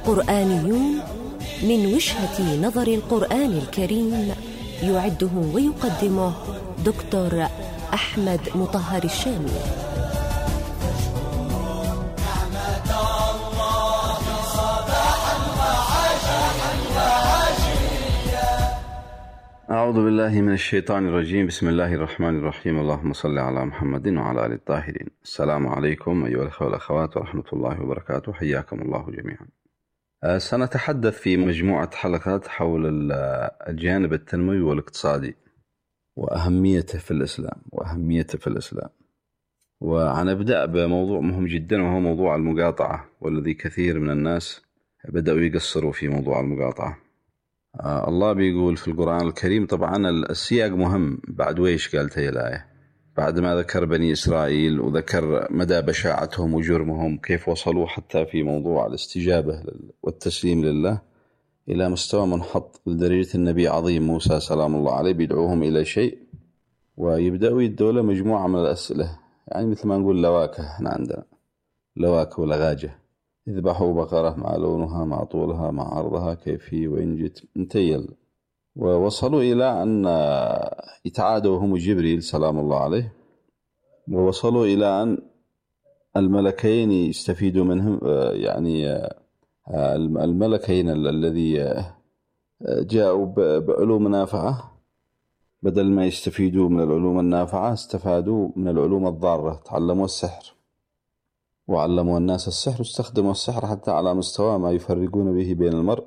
قرآنيون من وجهة نظر القرآن الكريم، يعده ويقدمه دكتور أحمد مطهر الشامي. أعوذ بالله من الشيطان الرجيم. بسم الله الرحمن الرحيم. اللهم صل على محمد وعلى آل الطاهرين. السلام عليكم أيها الأخوة والأخوات ورحمة الله وبركاته، حياكم الله جميعا. سنتحدث في مجموعة حلقات حول الجانب التنموي والاقتصادي وأهميته في الإسلام. وهنبدأ بموضوع مهم جدا، وهو موضوع المقاطعة، والذي كثير من الناس بدأوا يقصروا في موضوع المقاطعة. الله بيقول في القرآن الكريم، طبعا السياق مهم، بعد ويش قالت هي الآية؟ بعد ما ذكر بني إسرائيل وذكر مدى بشاعتهم وجرمهم، كيف وصلوا حتى في موضوع الاستجابة والتسليم لله إلى مستوى منحط، لدرجة النبي عظيم موسى سلام الله عليه بيدعوهم إلى شيء ويبدأوا يدوا له مجموعة من الأسئلة، يعني مثل ما نقول لواكة، احنا عندنا لواكة ولغاجة. اذبحوا بقرة مع لونها مع طولها مع عرضها كيف هي وإن جت انتيل. ووصلوا إلى أن يتعادوا هم جبريل سلام الله عليه، ووصلوا إلى أن الملكين يستفيدوا منهم، يعني الملكين الذي جاءوا بعلوم نافعة، بدل ما يستفيدوا من العلوم النافعة استفادوا من العلوم الضارة، تعلموا السحر وعلموا الناس السحر، واستخدموا السحر حتى على مستوى ما يفرقون به بين المرء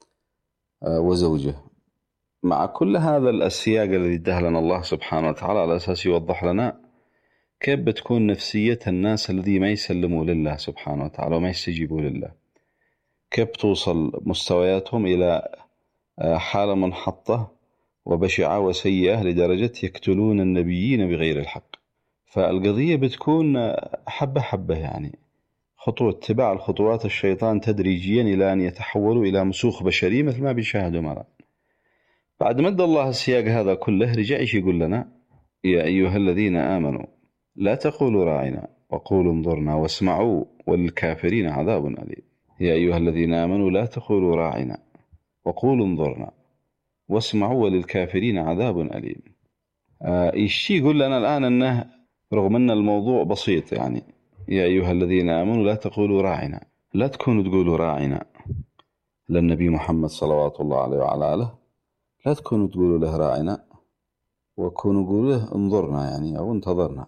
وزوجه. مع كل هذا السياق الذي اداه لنا الله سبحانه وتعالى على أساس يوضح لنا كيف بتكون نفسية الناس الذي ما يسلموا لله سبحانه وتعالى وما يستجيبوا لله، كيف توصل مستوياتهم إلى حالة منحطة وبشعة وسيئة لدرجة يقتلون النبيين بغير الحق. فالقضية بتكون حبة حبة، يعني خطوة اتباع الخطوات الشيطان تدريجيا إلى أن يتحولوا إلى مسوخ بشري مثل ما بنشاهدوا معنا. بعد مد الله السياق هذا كله، رجع يقول لنا: يا أيها الذين آمنوا لا تقولوا راعنا وقولوا انظرنا واسمعوا وللكافرين عذاب أليم. يا أيها الذين آمنوا لا تقولوا راعنا وقولوا انظرنا واسمعوا وللكافرين عذاب أليم. الشيء يقول لنا الآن أنه رغم أن الموضوع بسيط، يعني يا أيها الذين آمنوا لا تقولوا راعنا، لا تكونوا تقولوا راعنا للنبي محمد صلوات الله عليه وعلى آله، لا تكونوا تقولوا له راعنا وكونوا تقولوا له انظرنا، يعني أو انتظرنا.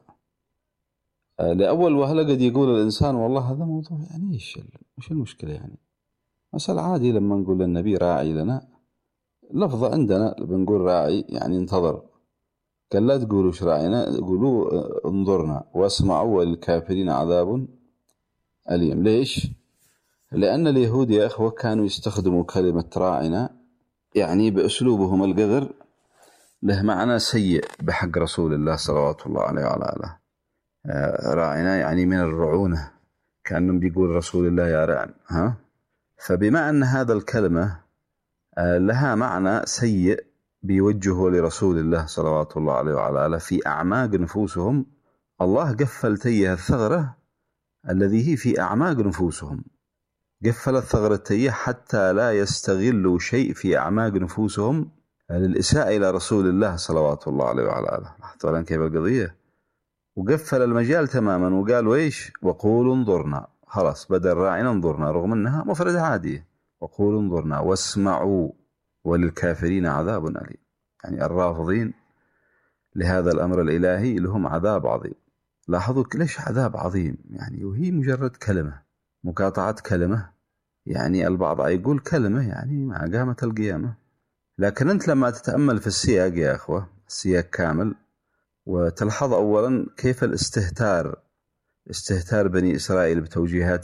لأول وهلة قد يقول الإنسان والله هذا موضوع، يعني إيش المشكلة؟ يعني مسألة عادي لما نقول للنبي راعي لنا، لفظة عندنا بنقول راعي يعني انتظر. قال لا تقولوا راعنا، قولوا انظرنا واسمعوا وللكافرين عذاب أليم. ليش؟ لأن اليهود يا أخوة كانوا يستخدموا كلمة راعنا يعني بأسلوبهم القذر، له معنى سيء بحق رسول الله صلوات الله عليه وعلى آله. راعنا يعني من الرعونة، كأنهم بيقول رسول الله يا رعن. فبما أن هذا الكلمة لها معنى سيء بيوجهه لرسول الله صلوات الله عليه وعلى آله في أعماق نفوسهم، الله قفل تيه الثغرة الذي هي في أعماق نفوسهم، قفل الثغرة تيه حتى لا يستغلوا شيء في أعماق نفوسهم للإساءة إلى رسول الله صلوات الله عليه وعلى آله. لاحظتوا كيف القضية؟ وقفل المجال تماما وقال وإيش؟ وقولوا انظرنا. خلاص بدل راعنا انظرنا، رغم أنها مفرد عادي. وقولوا انظرنا واسمعوا وللكافرين عذاب أليم، يعني الرافضين لهذا الأمر الإلهي لهم عذاب عظيم. لاحظوا ليش عذاب عظيم؟ يعني وهي مجرد كلمة، مقاطعة كلمة، يعني البعض يقول كلمة يعني مع قامة القيامة. لكن أنت لما تتأمل في السياق يا أخوة، السياق كامل، وتلحظ أولا كيف استهتار بني إسرائيل بتوجيهات